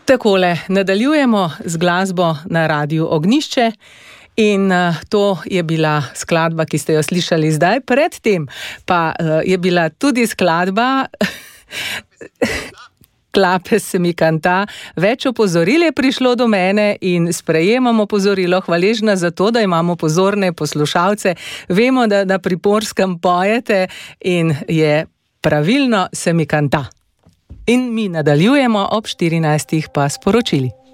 Takole, nadaljujemo z glasbo na Radiu Ognjišče in to je bila skladba, ki ste jo slišali zdaj. Predtem pa je bila tudi skladba Klape se mi kanta. Več opozoril je prišlo do mene in sprejemamo opozorilo, hvaležna za to, da imamo pozorne poslušalce. Vemo, da na Primorskem pojete in je pravilno se mi kanta. In mi nadaljujemo ob 14. pa sporočili.